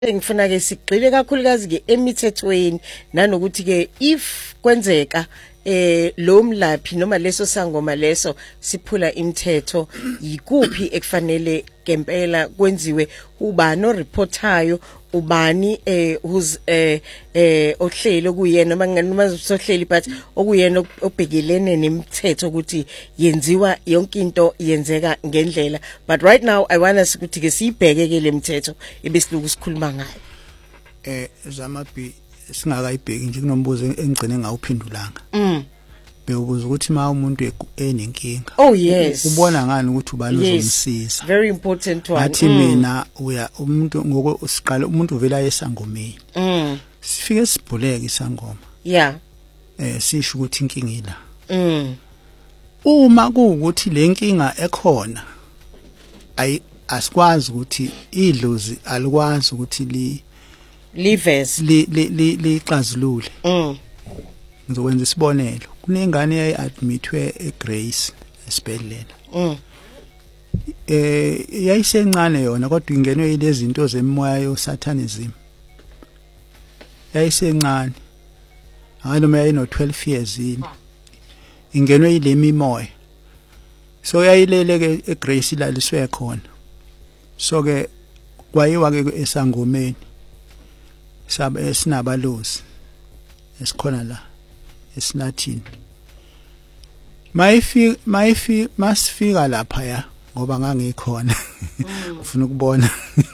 Ngifuna ke sigxile kakhulukazi ke emithethweni nanokuthi ke if kwenzeka lo mlaphi noma leso sangoma leso siphula imithetho yikuphi ekufanele ngempela kwenziwe ubani oreportayo ubani who's ohlelo kuyena noma sohleli but okuyena obhekelene nemithetho ukuthi yenziwa yonke into yenzeka ngendlela. But right now I want us ukuthi ke sibheke ke lemithetho ebesiluku sikhuluma ngayo. Zamaphi singakayibheki nje kunombuzo engigcine ngawuphendulanga. Bekubuza ukuthi ma umuntu enenkinga. Oh yes. Ubona ngani ukuthi ubani uzomsiza? Very important one. Athi mina uya umuntu ngoko siqala umuntu uvela esangomeni. Sifike sibhuleke isangoma. Yeah. Sisho ukuthi inkinga ila. Uma kuukuthi lenkinga ekhona asikwazi ukuthi idlozi alikwazi ukuthi lives lixazulule. Ngizokwenza isibonelo. Kunengane eyayiadmithwe eGrace esibhedlela. Yayisencane yona kodwa ingenwe yilezi zinto zemoya yoSatanism. Yayisencane. Noma yayino 12 years yini. Ingenwe yile mimoya. So yayilele ke eGrace ilaliswe khona. So ke kwayiwa ke esangomeni. Sinabalozi esikhona la esinathini masifika lapha ya ngoba ngangikhona ufuna ukubona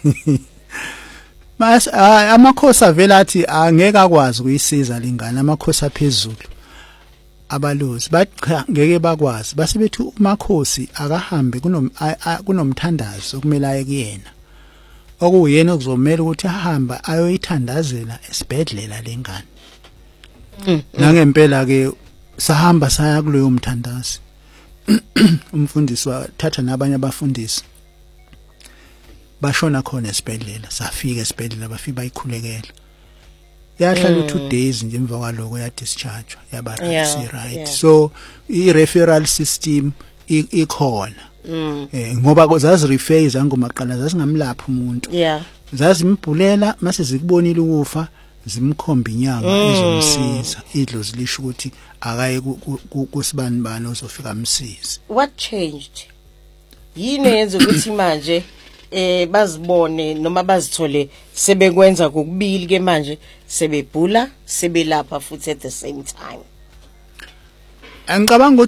amakhosi avela athi angeke akwazi ukuyisiza lingane amakhosi aphezulu abalozi bacha ngeke bakwazi base bethi umakhosi akahambe kunomthandazo okumele aye kuyena okuyena okuzomela ukuthi ahamba ayoyithandazela esibhedlela lengane. Nangempela ke sahamba saya kuloyo mthandazi. Umfundisi wathatha nabanye abafundisi. Bashona khona esibhedlela, safika esibhedlela bafika bayikhulekela. Yahlala 2 days nje emva kwaloko ya discharge yaba right. So I referral system ikhona. Ngoba zazi refer zangomaqala zasingamlapha umuntu. Zazimbhulela mase zikubonile ukufa zimkhomba inyanga izomsiza idlozi lisho ukuthi akaye kusibani bani ozofika amsize. What changed? Yini yenza ukuthi manje bazibone noma bazithole sebekwenza kokubili ke manje sebebhula sebelapha futhi at the same time? Angicabanga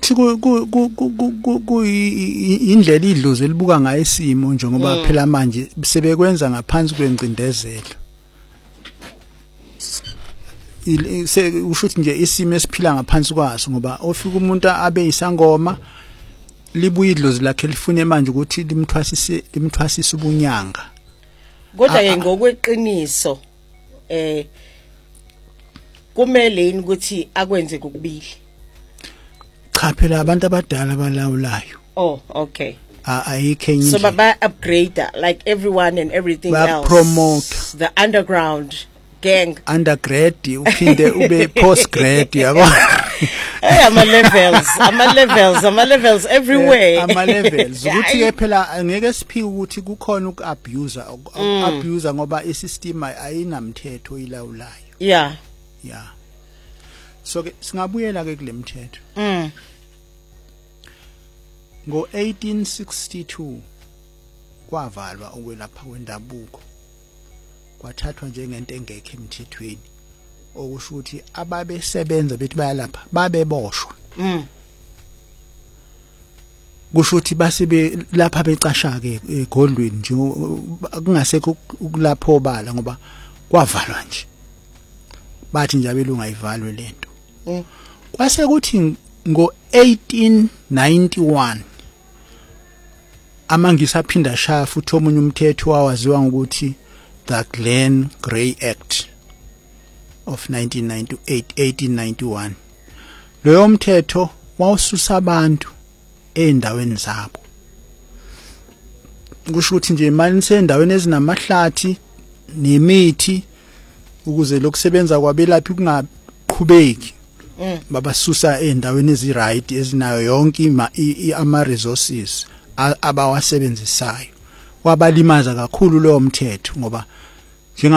ukuthi indlela idlozi elibuka ngayo isimo njengoba phela manje sebekwenza ngaphansi kwencindezelo. Ushuthi nje isimo esiphila ngaphansi kwaso ngoba ofika umuntu abe isangoma libuye idlozi lakhe lifune manje ukuthi limthwasise ubunyanga. Kodwa ke ngokweqiniso kumele ukuthi akwenze kokubili. Cha phela abantu abadala balawulayo. Oh okay. Ayikho enye. So ba upgrade like everyone and everything else. Promote the underground gang. Undergrad uphinde ube postgrad yabo. Ama levels everywhere. Ama levels ukuthi ke phela angeke siphike ukuthi kukhona ukuabuse ngoba isystem ayinamthetho ilawulayo. Yeah. So ke singabuyela ke kulemthetho. Ngo-1862 kwavalwa ukwelapha kwendabuko. Kwathathwa njengento engekho emthethweni. Okusho ukuthi ababesebenza bethi bayalapha babeboshwa. Kusho ukuthi basibe lapha becasha ke egodlweni nje kungasekho ukulapha obala ngoba kwavalwa nje. Bathi nje abelungu ayivalwe lento. Kwase kuthi ngo-1891 amangisa aphinda shaya futhi omunye umthetho wawaziwa ngokuthi the Glenn Gray Act of 1891. Loyo mthetho wawususa abantu endaweni zabo. Kusho ukuthi nje manje sendaweni ezinamahlathi nemithi ukuze lokusebenza kwabelaphi kungaqhubeki. Babasusa endaweni eziright ezinayo yonke ama resources abawasebenzisayo. Wabalimaza kakhulu lo mthetho ngoba